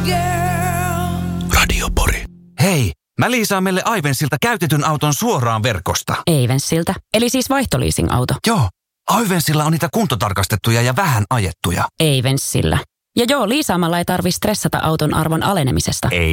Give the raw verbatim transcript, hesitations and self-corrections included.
Radio Pori. Hei, mä liisaan meille Aivensilta käytetyn auton suoraan verkosta. Aivensilta? Eli siis vaihtoliising-auto? Joo, Aivensilla on niitä kuntotarkastettuja ja vähän ajettuja. Aivensillä. Ja joo, liisaamalla ei tarvi stressata auton arvon alenemisesta. Ei